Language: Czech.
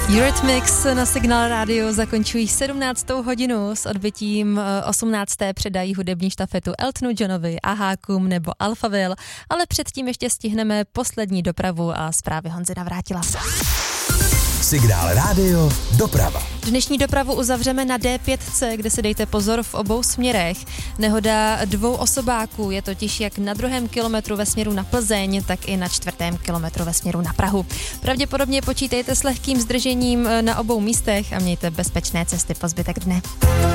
Eurythmics na Signál Radio zakončují 17. hodinu s odbytím 18. předají hudební štafetu Eltonu Johnovi, Ahákům nebo Alphaville, ale předtím ještě stihneme poslední dopravu a zprávy Honzy Navrátila. Signál Radio doprava. Dnešní dopravu uzavřeme na D5, kde si dejte pozor v obou směrech. Nehoda 2 osobáků je totiž jak na 2. kilometru ve směru na Plzeň, tak i na 4. kilometru ve směru na Prahu. Pravděpodobně počítejte s lehkým zdržením na obou místech a mějte bezpečné cesty po zbytek dne.